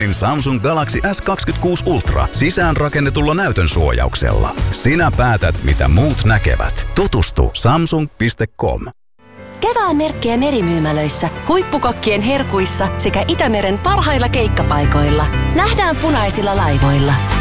Samsung Galaxy S26 Ultra sisäänrakennetulla näytön suojauksella. Sinä päätät, mitä muut näkevät. Tutustu samsung.com. Kevään merkkejä merimyymälöissä, huippukokkien herkuissa sekä Itämeren parhailla keikkapaikoilla. Nähdään punaisilla laivoilla.